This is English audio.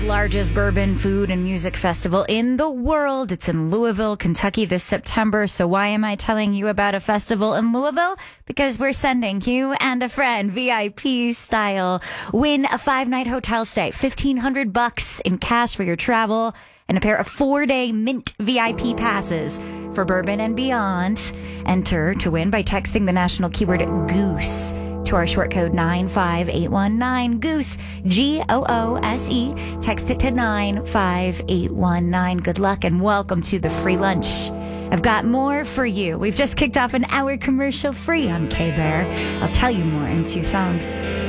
Largest bourbon, food, and music festival in the world. It's in Louisville, Kentucky this September. So why am I telling you about a festival in Louisville? Because we're sending you and a friend VIP style. Win a 5-night hotel stay, $1,500 in cash for your travel, and a pair of 4-day Mint VIP passes for Bourbon and Beyond. Enter to win by texting the national keyword GOOSE to our short code 95819. GOOSE, GOOSE. Text it to 95819. Good luck and welcome to the free lunch. I've got more for you. We've just kicked off an hour commercial free on K-Bear. I'll tell you more in 2 songs.